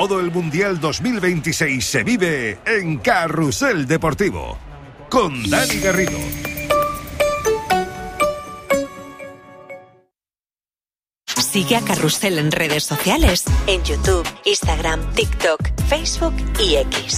Todo el Mundial 2026 se vive en Carrusel Deportivo, con Dani Garrido. Sigue a Carrusel en redes sociales, en YouTube, Instagram, TikTok, Facebook y X.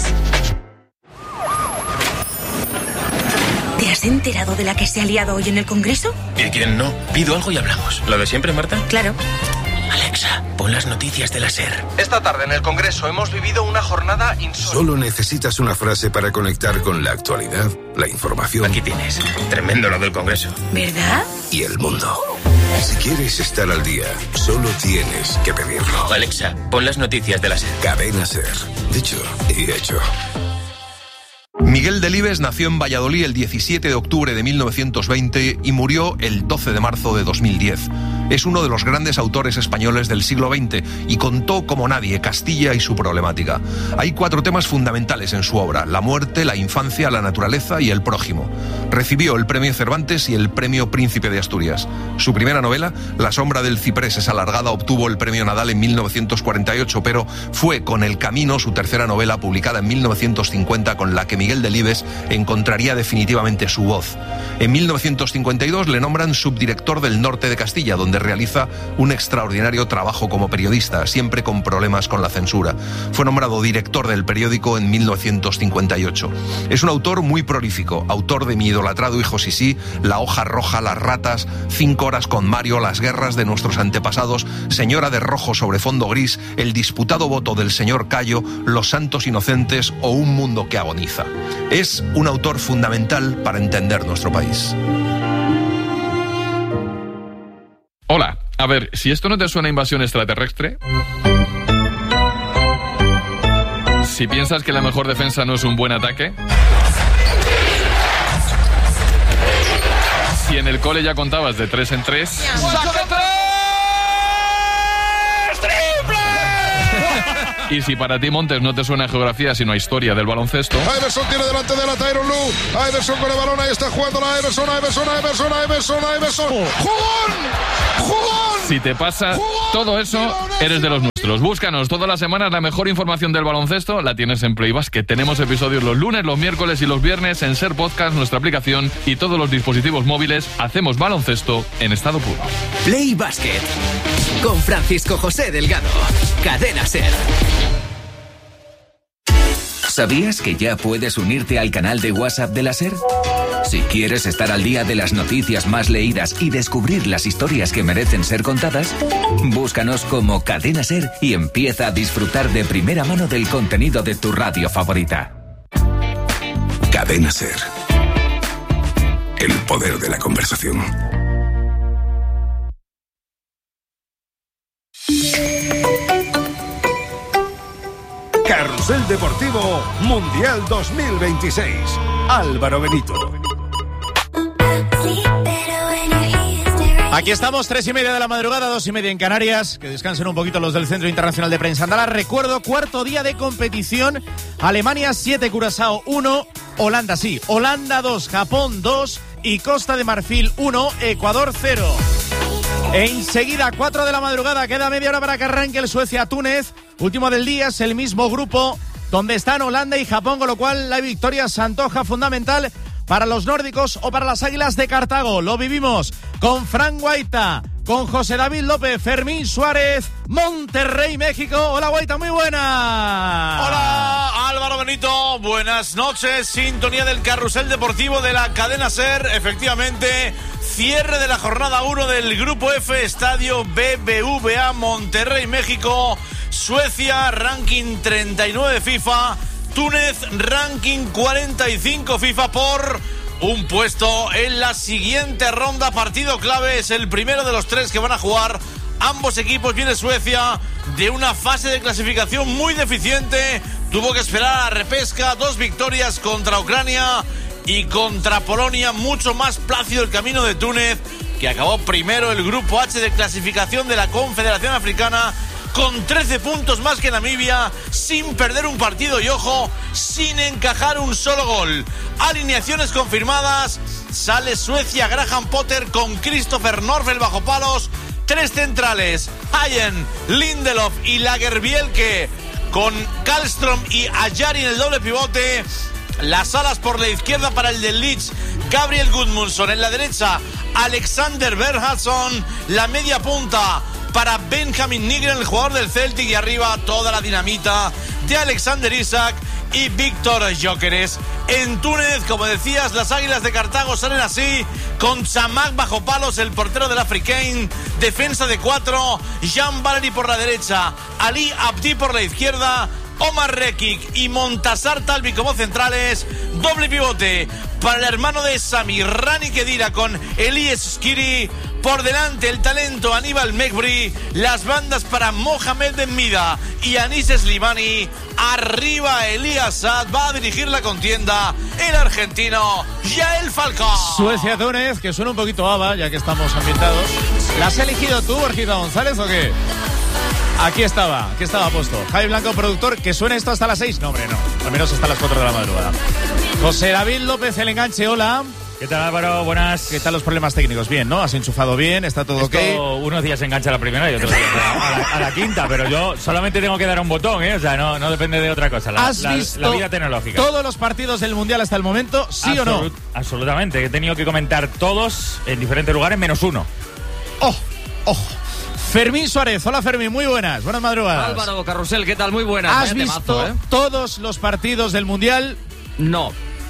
¿Te has enterado de la que se ha liado hoy en el Congreso? ¿Y quién no? Pido algo y hablamos. ¿Lo de siempre, Marta? Claro. Alexa, pon las noticias de la SER. Esta tarde en el Congreso hemos vivido una jornada insólita. Solo necesitas una frase para conectar con la actualidad, la información. Aquí tienes. Tremendo lo del Congreso. ¿Verdad? Y el mundo. Si quieres estar al día, solo tienes que pedirlo. Alexa, pon las noticias de la SER. Cadena SER. Dicho y hecho. Miguel Delibes nació en Valladolid el 17 de octubre de 1920 y murió el 12 de marzo de 2010. Es uno de los grandes autores españoles del siglo XX y contó como nadie Castilla y su problemática. Hay 4 temas fundamentales en su obra: la muerte, la infancia, la naturaleza y el prójimo. Recibió el premio Cervantes y el premio Príncipe de Asturias. Su primera novela, La sombra del ciprés es alargada, obtuvo el premio Nadal en 1948, pero fue Con el camino, su tercera novela, publicada en 1950, con la que Miguel Delibes encontraría definitivamente su voz. En 1952 le nombran subdirector del Norte de Castilla, donde realiza un extraordinario trabajo como periodista, siempre con problemas con la censura. Fue nombrado director del periódico en 1958. Es un autor muy prolífico, autor de Mi idolatrado hijo Sisí, La hoja roja, Las ratas, 5 horas con Mario, Las guerras de nuestros antepasados, Señora de rojo sobre fondo gris, El disputado voto del señor Cayo, Los santos inocentes o Un mundo que agoniza. Es un autor fundamental para entender nuestro país. Hola, a ver, si esto no te suena a invasión extraterrestre, si piensas que la mejor defensa no es un buen ataque, si en el cole ya contabas de 3 en 3... ¡Saca 3! Y si para ti, Montes, no te suena a geografía sino a historia del baloncesto... Iverson tiene delante de la Tyronn Lue. Iverson con el balón, ahí está jugando la Iverson. ¡Jugón! Si te pasa todo eso, eres de los nuestros. Búscanos todas las semanas, la mejor información del baloncesto la tienes en Play Basket. Tenemos episodios los lunes, los miércoles y los viernes en SER Podcast, nuestra aplicación y todos los dispositivos móviles. Hacemos baloncesto en estado puro. Play Basket con Francisco José Delgado. Cadena SER. ¿Sabías que ya puedes unirte al canal de WhatsApp de la SER? Si quieres estar al día de las noticias más leídas y descubrir las historias que merecen ser contadas, búscanos como Cadena SER y empieza a disfrutar de primera mano del contenido de tu radio favorita. Cadena SER. El poder de la conversación. Carrusel Deportivo Mundial 2026. Álvaro Benito. Aquí estamos, 3:30 de la madrugada, 2:30 en Canarias. Que descansen un poquito los del Centro Internacional de Prensa Andaluz. Recuerdo, 4º día de competición. Alemania 7, Curazao 1, Holanda 2, Japón 2 y Costa de Marfil 1, Ecuador 0. Enseguida, 4 de la madrugada, queda media hora para que arranque el Suecia-Túnez. Último del día, es el mismo grupo donde están Holanda y Japón, con lo cual la victoria se antoja fundamental para los nórdicos o para las Águilas de Cartago. Lo vivimos con Fran Guaita, con José David López, Fermín Suárez, Monterrey, México. Hola, Guaita, muy buena. Hola, Álvaro Benito, buenas noches. Sintonía del Carrusel Deportivo de la cadena SER. Efectivamente, cierre de la jornada 1 del Grupo F, Estadio BBVA, Monterrey, México. Suecia, ranking 39 FIFA. Túnez, ranking 45 FIFA por un puesto en la siguiente ronda. Partido clave, es el primero de los 3 que van a jugar ambos equipos. Viene Suecia de una fase de clasificación muy deficiente. Tuvo que esperar a la repesca, 2 victorias contra Ucrania y contra Polonia. Mucho más plácido el camino de Túnez, que acabó primero el Grupo H de clasificación de la Confederación Africana, con 13 puntos más que Namibia, sin perder un partido y, ojo, sin encajar un solo gol. Alineaciones confirmadas. Sale Suecia, Graham Potter con Christopher Norfelt bajo palos. 3 centrales, Hayen, Lindelof y Lagerbielke con Kallström y Ajari en el doble pivote. Las alas por la izquierda para el del Leeds, Gabriel Gudmundsson. En la derecha, Alexander Bernhardsson. La media punta para Benjamin Nygren, el jugador del Celtic. Y arriba toda la dinamita de Alexander Isak y Víctor Gyökeres. En Túnez, como decías, las Águilas de Cartago salen así, con Chamakh bajo palos, el portero del Africain. Defensa de 4, Jean Valery por la derecha, Ali Abdi por la izquierda, Omar Rekik y Montasar Talbi como centrales. Doble pivote para el hermano de Sami, Rani Khedira, con Elias Skiri. Por delante el talento Aníbal Mekbri. Las bandas para Mohamed Ben Mida y Anis Slimani. Arriba Elías Saad. Va a dirigir la contienda el argentino Yael Falcao. Suecia-Túnez, que suena un poquito ABBA, ya que estamos ambientados. ¿La has elegido tú, Borjita González, o qué? Aquí estaba puesto. Javi Blanco, productor. ¿Que suene esto hasta las 6? No, hombre, no. Al menos hasta las 4 de la madrugada. José David López, el enganche, hola. ¿Qué tal, Álvaro? Buenas. ¿Qué tal los problemas técnicos? Bien, ¿no? ¿Has enchufado bien? ¿Está todo ok? Unos días se engancha a la primera y otros días a la quinta, pero yo solamente tengo que dar un botón, ¿eh? O sea, no depende de otra cosa. ¿Has visto la vida tecnológica? ¿Todos los partidos del Mundial hasta el momento, sí o no? Absolutamente. He tenido que comentar todos en diferentes lugares, menos uno. ¡Oh! Fermín Suárez, hola Fermín, muy buenas madrugadas. Álvaro Carrusel, ¿qué tal? Muy buenas. ¿Has visto todos los partidos del Mundial? No.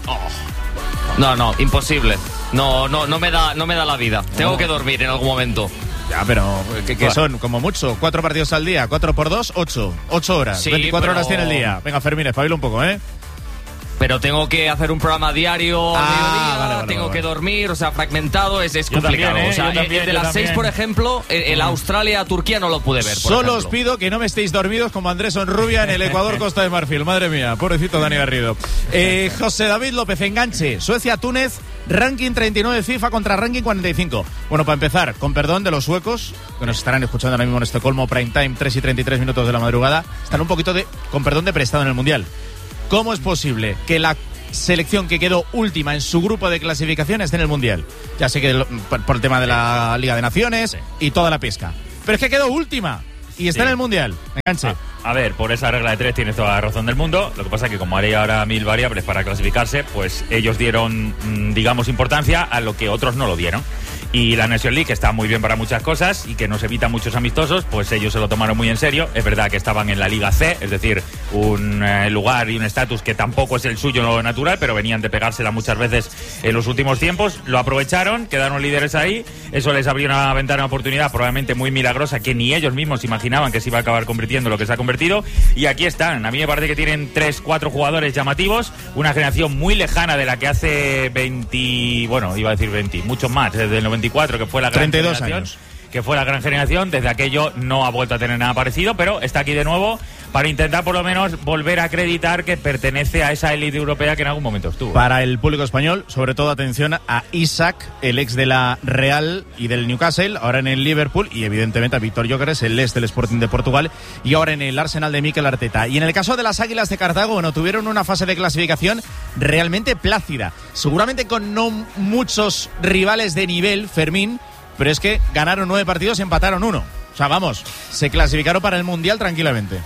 No, imposible. No me da la vida. Tengo que dormir en algún momento. Ya, pero que son como mucho 4 partidos al día, 4 por 2, 8 horas, sí, 24 horas tiene el día. Venga, Fermín, espabila un poco, ¿eh? Pero tengo que hacer un programa diario al mediodía, tengo que dormir, o sea, fragmentado, es complicado. También, o sea, de las 6, por ejemplo, el Australia-Turquía no lo pude ver. Solo os pido que no me estéis dormidos como Andrés Onrubia en el Ecuador-Costa de Marfil. Madre mía, pobrecito Dani Garrido. José David López, enganche. Suecia-Túnez, ranking 39 FIFA contra ranking 45. Bueno, para empezar, con perdón de los suecos, que nos estarán escuchando ahora mismo en Estocolmo, prime time, 3 y 33 minutos de la madrugada, están un poquito con perdón de prestado en el Mundial. ¿Cómo es posible que la selección que quedó última en su grupo de clasificación esté en el Mundial? Ya sé que por el tema de la Liga de Naciones y toda la pesca. Pero es que quedó última y está en el Mundial. Enganche. A ver, por esa regla de 3 tienes toda la razón del mundo. Lo que pasa es que como hay ahora 1000 variables para clasificarse, pues ellos dieron, digamos, importancia a lo que otros no lo dieron. Y la Nations League, que está muy bien para muchas cosas y que nos evita muchos amistosos, pues ellos se lo tomaron muy en serio. Es verdad que estaban en la Liga C, es decir, un lugar y un estatus que tampoco es el suyo natural, pero venían de pegársela muchas veces en los últimos tiempos. Lo aprovecharon, quedaron líderes ahí. Eso les abrió una ventana de oportunidad probablemente muy milagrosa, que ni ellos mismos imaginaban que se iba a acabar convirtiendo lo que se ha convertido. Y aquí están. A mí me parece que tienen 3-4 jugadores llamativos. Una generación muy lejana de la que hace 20... Bueno, iba a decir 20, muchos más, desde el 94, que fue la gran 32 generación. Años. Que fue la gran generación, desde aquello no ha vuelto a tener nada parecido, pero está aquí de nuevo para intentar por lo menos volver a acreditar que pertenece a esa élite europea que en algún momento estuvo. Para el público español, sobre todo atención a Isak, el ex de la Real y del Newcastle, ahora en el Liverpool, y evidentemente a Víctor Gyökeres, el ex del Sporting de Portugal, y ahora en el Arsenal de Mikel Arteta. Y en el caso de las Águilas de Cartago, bueno, tuvieron una fase de clasificación realmente plácida, seguramente con no muchos rivales de nivel, Fermín, pero es que ganaron 9 partidos y empataron 1. O sea, vamos, se clasificaron para el Mundial tranquilamente.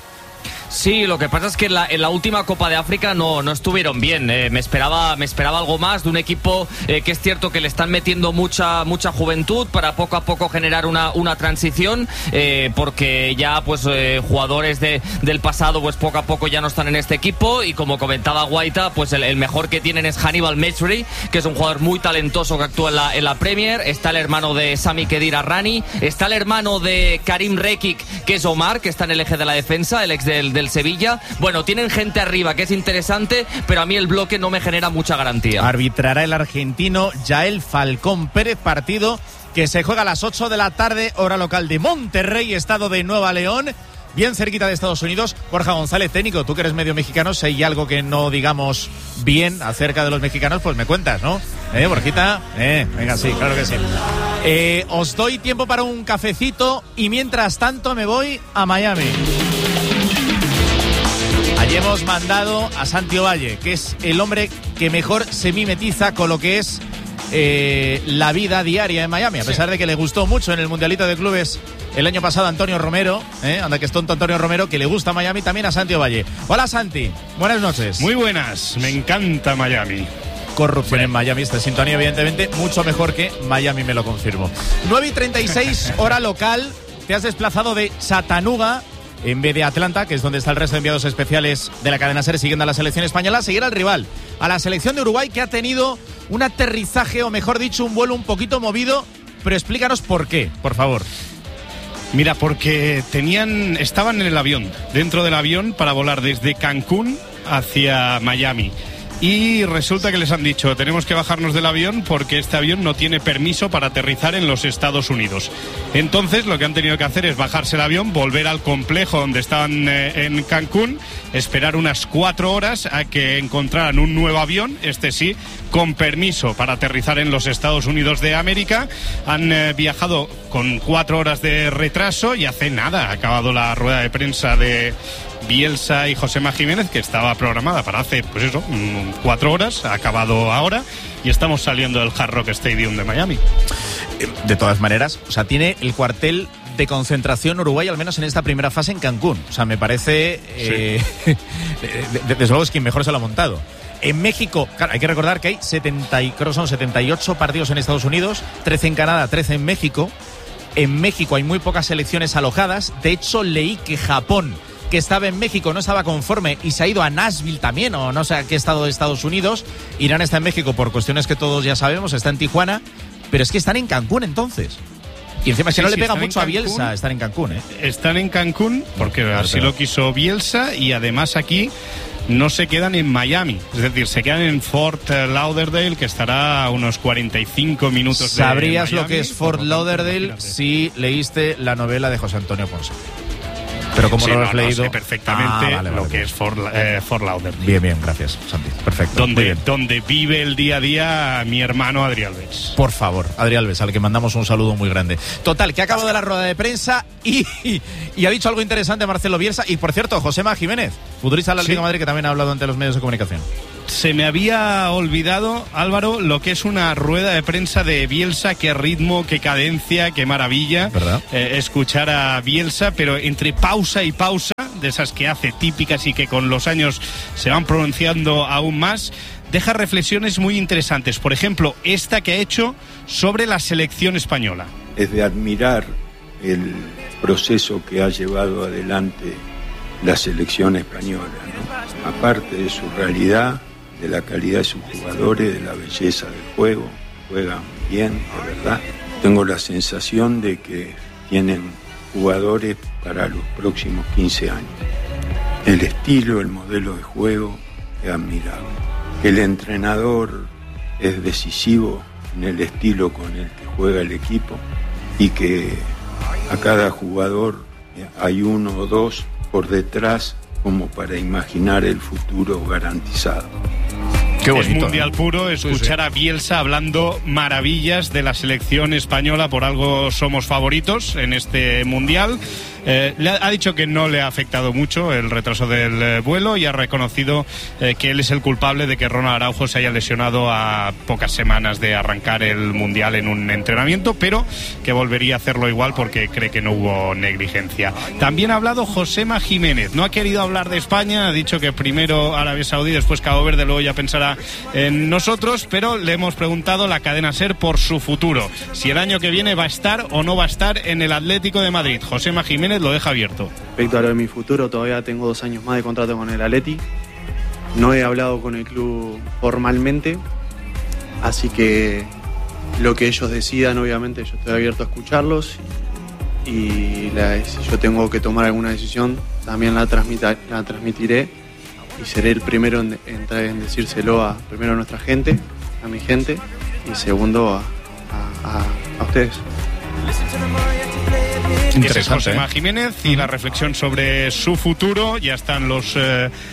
Sí, lo que pasa es que en la última Copa de África no estuvieron bien. Me esperaba algo más de un equipo que es cierto que le están metiendo mucha juventud para poco a poco generar una transición, porque ya pues jugadores del pasado pues poco a poco ya no están en este equipo, y como comentaba Guaita, pues el mejor que tienen es Hannibal Mejbri, que es un jugador muy talentoso que actúa en la Premier. Está el hermano de Sami Khedira, Rani. Está el hermano de Karim Rekik, que es Omar, que está en el eje de la defensa, el ex del Sevilla. Bueno, tienen gente arriba que es interesante, pero a mí el bloque no me genera mucha garantía. Arbitrará el argentino Yael Falcón Pérez, partido que se juega a las 8 de la tarde, hora local de Monterrey, estado de Nueva León, bien cerquita de Estados Unidos. Borja González, técnico, tú que eres medio mexicano, si hay algo que no digamos bien acerca de los mexicanos, pues me cuentas, ¿no? Borjita, venga, sí, claro que sí. Os doy tiempo para un cafecito y mientras tanto me voy a Miami. Allí hemos mandado a Santi Ovalle, que es el hombre que mejor se mimetiza con lo que es la vida diaria en Miami, a pesar de que le gustó mucho en el Mundialito de Clubes el año pasado Antonio Romero, anda que es tonto Antonio Romero, que le gusta Miami, también a Santi Ovalle. Hola Santi, buenas noches. Muy buenas, me encanta Miami. Corrupción en Miami, esta sintonía evidentemente mucho mejor que Miami, me lo confirmo. 9:36 hora local, te has desplazado de Chattanooga en vez de Atlanta, que es donde está el resto de enviados especiales de la cadena SER siguiendo a la selección española, a seguir al rival, a la selección de Uruguay, que ha tenido un aterrizaje, o mejor dicho, un vuelo un poquito movido, pero explícanos por qué, por favor. Mira, porque estaban en el avión, dentro del avión, para volar desde Cancún hacia Miami. Y resulta que les han dicho, tenemos que bajarnos del avión porque este avión no tiene permiso para aterrizar en los Estados Unidos. Entonces lo que han tenido que hacer es bajarse el avión, volver al complejo donde estaban en Cancún, esperar unas 4 horas a que encontraran un nuevo avión, este sí, con permiso para aterrizar en los Estados Unidos de América. Han viajado con 4 horas de retraso y hace nada ha acabado la rueda de prensa de Bielsa y Josema Jiménez, que estaba programada para hace, 4 horas, ha acabado ahora y estamos saliendo del Hard Rock Stadium de Miami. De todas maneras, o sea, tiene el cuartel de concentración Uruguay, al menos en esta primera fase en Cancún. O sea, me parece, desde luego es quien mejor se lo ha montado. En México, claro, hay que recordar que hay 78 partidos en Estados Unidos, 13 en Canadá, 13 en México. En México hay muy pocas selecciones alojadas. De hecho, leí que Japón, que estaba en México, no estaba conforme y se ha ido a Nashville también, o no sé a qué estado de Estados Unidos. Irán está en México por cuestiones que todos ya sabemos, está en Tijuana, pero es que están en Cancún entonces. Y encima es que no le pega mucho a Bielsa estar en Cancún, Están en Cancún porque así lo quiso Bielsa, y además aquí no se quedan en Miami, es decir, se quedan en Fort Lauderdale, que estará a unos 45 minutos de Miami. ¿Sabrías lo que es Fort Lauderdale si leíste la novela de José Antonio Ponce? Pero como sí, lo has leído, sé perfectamente lo que es Fort Lauderdale. Bien, gracias, Santi. Perfecto. Donde vive el día a día mi hermano Adri Alves. Por favor, Adri Alves, al que mandamos un saludo muy grande. Total, que ha acabado de la rueda de prensa y ha dicho algo interesante Marcelo Bielsa. Y por cierto, Josema Jiménez, futbolista del Atlético de Madrid, que también ha hablado ante los medios de comunicación. Se me había olvidado, Álvaro, lo que es una rueda de prensa de Bielsa. Qué ritmo, qué cadencia, qué maravilla. ¿Verdad? Escuchar a Bielsa, pero entre pausa y pausa, de esas que hace típicas y que con los años se van pronunciando aún más, deja reflexiones muy interesantes. Por ejemplo, esta que ha hecho sobre la selección española. Es de admirar el proceso que ha llevado adelante la selección española, ¿no? Aparte de su realidad, de la calidad de sus jugadores, de la belleza del juego, juegan bien, de verdad. Tengo la sensación de que tienen jugadores para los próximos 15 años. El estilo, el modelo de juego es admirable. El entrenador es decisivo en el estilo con el que juega el equipo y que a cada jugador hay uno o dos por detrás como para imaginar el futuro garantizado. Qué bonito, es mundial puro escuchar a Bielsa hablando maravillas de la selección española. Por algo somos favoritos en este mundial. Ha dicho que no le ha afectado mucho el retraso del vuelo y ha reconocido que él es el culpable de que Ronald Araujo se haya lesionado a pocas semanas de arrancar el mundial en un entrenamiento, pero que volvería a hacerlo igual porque cree que no hubo negligencia. También ha hablado Josema Jiménez. No ha querido hablar de España, ha dicho que primero Arabia Saudí, después Cabo Verde, luego ya pensará en nosotros, pero le hemos preguntado la cadena SER por su futuro, si el año que viene va a estar o no va a estar en el Atlético de Madrid. Josema Jiménez lo deja abierto. Respecto a lo de mi futuro, todavía tengo 2 años más de contrato con el Atleti. No he hablado con el club formalmente, así que lo que ellos decidan, obviamente yo estoy abierto a escucharlos y si yo tengo que tomar alguna decisión, también la transmitiré y seré el primero en decírselo primero a nuestra gente, a mi gente, y segundo a ustedes. Interesante. Es Josema Jiménez y la reflexión sobre su futuro. Ya están los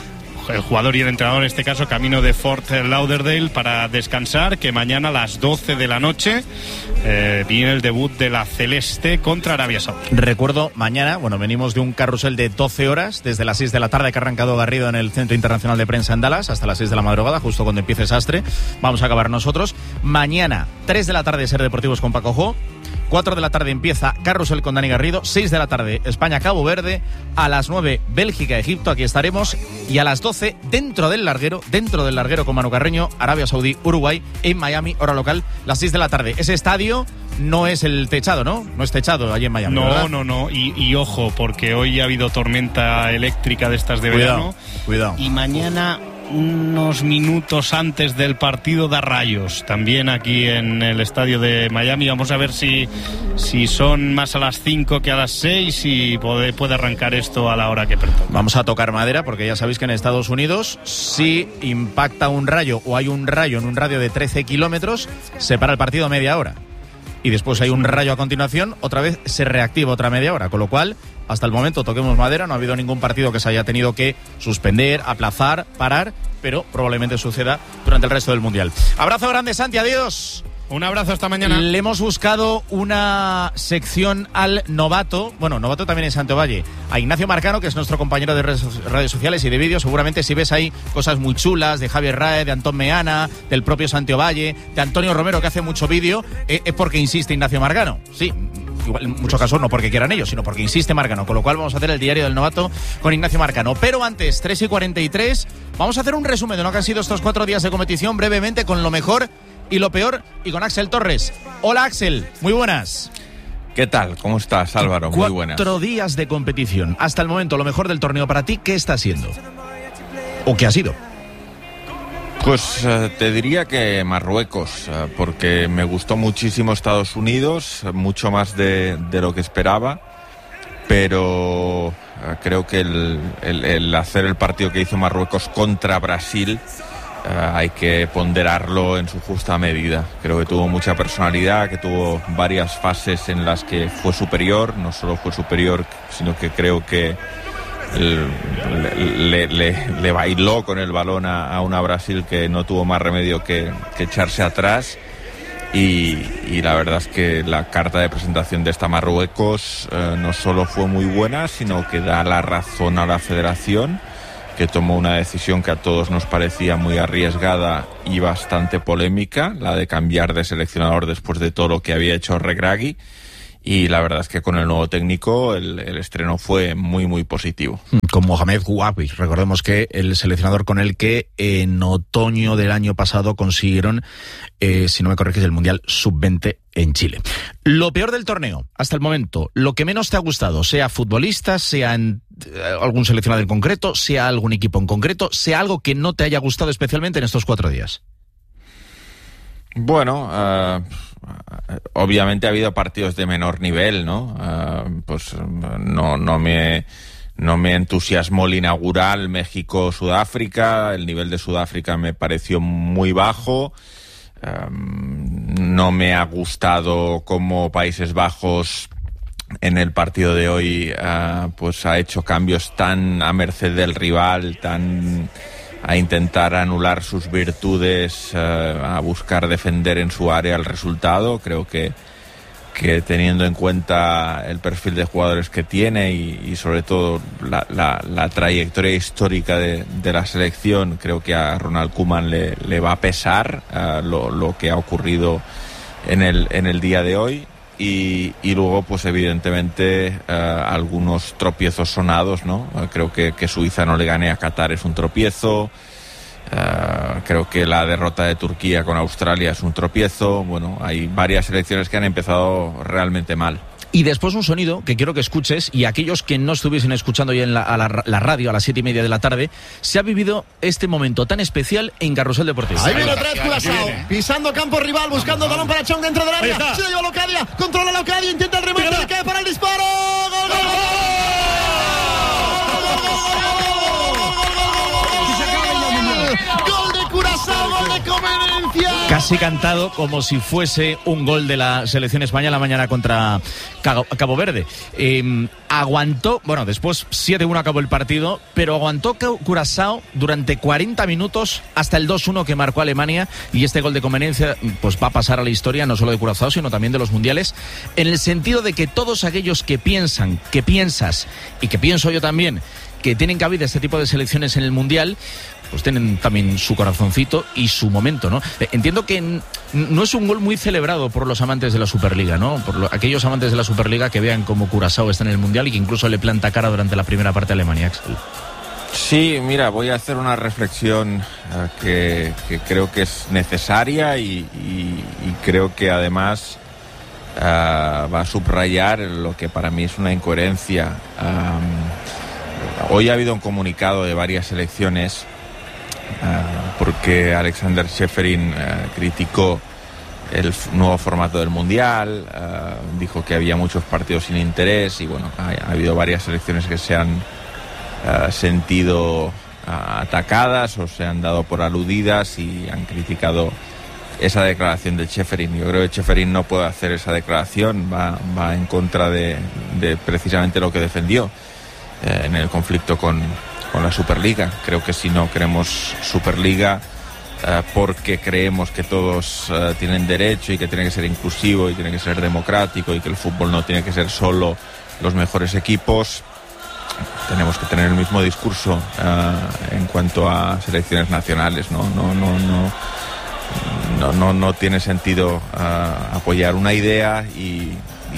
el jugador y el entrenador en este caso, camino de Fort Lauderdale para descansar, que mañana a las 12 de la noche viene el debut de la Celeste contra Arabia Saudí. Recuerdo, mañana, venimos de un carrusel de 12 horas, desde las 6 de la tarde que ha arrancado Garrido en el Centro Internacional de Prensa en Dallas, hasta las 6 de la madrugada, justo cuando empiece Sastre. Vamos a acabar nosotros. Mañana, 3 de la tarde, Ser Deportivos con Paco Jo. 4 de la tarde empieza Carrusel con Dani Garrido. 6 de la tarde España-Cabo Verde. A las 9 Bélgica-Egipto, aquí estaremos. Y a las 12 dentro del larguero con Manu Carreño, Arabia Saudí, Uruguay, en Miami, hora local, las 6 de la tarde. Ese estadio no es el techado, ¿no? No es techado allí en Miami, no, ¿verdad? No. Y ojo, porque hoy ha habido tormenta eléctrica de estas de verano. Cuidado. Y mañana, unos minutos antes del partido, da rayos también aquí en el estadio de Miami. Vamos a ver si son más a las 5 que a las 6 y puede arrancar esto a la hora que pertoca. Vamos a tocar madera, porque ya sabéis que en Estados Unidos, si impacta un rayo o hay un rayo en un radio de 13 kilómetros, se para el partido media hora. Y después hay un rayo a continuación, otra vez se reactiva otra media hora, con lo cual, hasta el momento, toquemos madera, no ha habido ningún partido que se haya tenido que suspender, aplazar, parar, pero probablemente suceda durante el resto del Mundial. Abrazo grande, Santi, adiós. Un abrazo, hasta mañana. Le hemos buscado una sección al novato, novato también en Santo Valle, a Ignacio Marcano, que es nuestro compañero de redes sociales y de vídeos. Seguramente si ves ahí cosas muy chulas de Javier Rae, de Antón Meana, del propio Santo Valle, de Antonio Romero, que hace mucho vídeo, es porque insiste Ignacio Marcano. Sí, igual en muchos casos no porque quieran ellos, sino porque insiste Marcano, con lo cual vamos a hacer el diario del novato con Ignacio Marcano. Pero antes, 3:43, vamos a hacer un resumen de lo que han sido estos 4 días de competición, brevemente, con lo mejor y lo peor, y con Axel Torres. Hola, Axel, muy buenas. ¿Qué tal? ¿Cómo estás, Álvaro? Muy buenas. 4 días de competición. Hasta el momento, lo mejor del torneo para ti, ¿qué está siendo? ¿O qué ha sido? Pues te diría que Marruecos, porque me gustó muchísimo Estados Unidos, mucho más de lo que esperaba, pero creo que el hacer el partido que hizo Marruecos contra Brasil hay que ponderarlo en su justa medida. Creo que tuvo mucha personalidad, que tuvo varias fases en las que fue superior, no solo fue superior, sino que creo que le bailó con el balón a una Brasil que no tuvo más remedio que echarse atrás. Y la verdad es que la carta de presentación de esta Marruecos no solo fue muy buena, sino que da la razón a la federación, que tomó una decisión que a todos nos parecía muy arriesgada y bastante polémica, la de cambiar de seleccionador después de todo lo que había hecho Regragui. Y la verdad es que con el nuevo técnico el estreno fue muy, muy positivo. Con Mohamed Gouabi, recordemos que el seleccionador con el que en otoño del año pasado consiguieron, si no me corriges, el Mundial Sub-20 en Chile. Lo peor del torneo, hasta el momento, lo que menos te ha gustado, sea futbolista, sea algún seleccionador en concreto, sea algún equipo en concreto, sea algo que no te haya gustado especialmente en estos 4 días. Bueno, obviamente ha habido partidos de menor nivel, ¿no? Pues no me entusiasmó el inaugural México-Sudáfrica. El nivel de Sudáfrica me pareció muy bajo. No me ha gustado cómo Países Bajos en el partido de hoy pues ha hecho cambios tan a merced del rival, tan a intentar anular sus virtudes, a buscar defender en su área el resultado. Creo que teniendo en cuenta el perfil de jugadores que tiene y sobre todo la trayectoria histórica de la selección, creo que a Ronald Koeman le va a pesar lo que ha ocurrido en el día de hoy. Y luego, pues evidentemente, algunos tropiezos sonados, ¿no? Creo que Suiza no le gane a Qatar es un tropiezo. Creo que la derrota de Turquía con Australia es un tropiezo. Bueno, hay varias selecciones que han empezado realmente mal. Y después un sonido que quiero que escuches, y aquellos que no estuviesen escuchando ya en la radio a las 7:30 de la tarde, se ha vivido este momento tan especial en Carrusel Deportivo. Ahí viene otra vez Curazao, pisando campo rival, buscando el balón para Chong dentro del área. Se lo lleva Locadia, controla Locadia, intenta el remate, le cae para el disparo. ¡Gol, gol, gol! ¡Gol de Curazao, gol de Comenencia! Casi cantado como si fuese un gol de la selección española mañana contra Cabo Verde. Aguantó, bueno, después 7-1 acabó el partido, pero aguantó Curazao durante 40 minutos hasta el 2-1 que marcó Alemania, y este gol de conveniencia pues va a pasar a la historia no solo de Curazao sino también de los mundiales, en el sentido de que todos aquellos que piensan, que piensas y que pienso yo también, que tienen cabida este tipo de selecciones en el mundial, pues tienen también su corazoncito y su momento, ¿no? Entiendo que no es un gol muy celebrado por los amantes de la Superliga, ¿no? Por aquellos amantes de la Superliga que vean cómo Curazao está en el mundial y que incluso le planta cara durante la primera parte a Alemania, Axel. Sí, mira, voy a hacer una reflexión que creo que es necesaria y creo que además va a subrayar lo que para mí es una incoherencia. Hoy ha habido un comunicado de varias selecciones porque Alexander Čeferin criticó el nuevo formato del Mundial, dijo que había muchos partidos sin interés y bueno, ha habido varias selecciones que se han sentido atacadas o se han dado por aludidas y han criticado esa declaración de Čeferin. Yo creo que Čeferin no puede hacer esa declaración, va en contra de precisamente lo que defendió en el conflicto con la Superliga. Creo que si no queremos Superliga porque creemos que todos tienen derecho y que tiene que ser inclusivo y tiene que ser democrático y que el fútbol no tiene que ser solo los mejores equipos, tenemos que tener el mismo discurso en cuanto a selecciones nacionales. No tiene sentido apoyar una idea y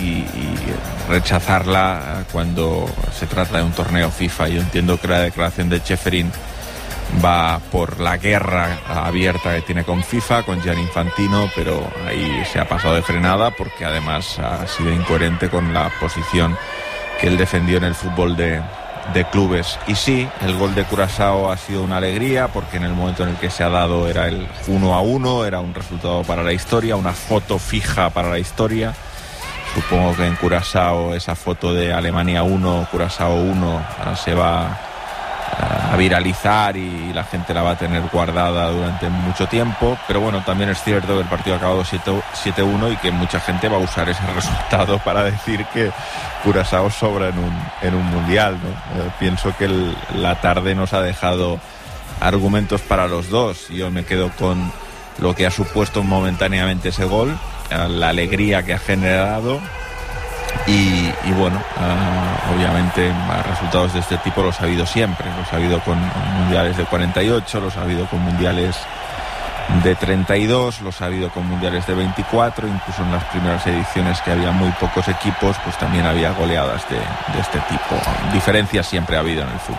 rechazarla cuando se trata de un torneo FIFA. Yo entiendo que la declaración de Čeferin va por la guerra abierta que tiene con FIFA, con Gianni Infantino, pero ahí se ha pasado de frenada porque además ha sido incoherente con la posición que él defendió en el fútbol de clubes. Y sí, el gol de Curazao ha sido una alegría porque en el momento en el que se ha dado era el 1-1, era un resultado para la historia, una foto fija para la historia. Supongo que en Curazao esa foto de Alemania 1, Curazao 1 se va a viralizar y la gente la va a tener guardada durante mucho tiempo, pero bueno, también es cierto que el partido ha acabado 7-1 y que mucha gente va a usar ese resultado para decir que Curazao sobra en un mundial, ¿no? Pienso que la tarde nos ha dejado argumentos para los dos. Yo me quedo con lo que ha supuesto momentáneamente ese gol, la alegría que ha generado y bueno, obviamente resultados de este tipo los ha habido siempre, los ha habido con mundiales de 48, los ha habido con mundiales de 32, los ha habido con mundiales de 24, incluso en las primeras ediciones que había muy pocos equipos, pues también había goleadas de este tipo. Diferencias siempre ha habido en el fútbol.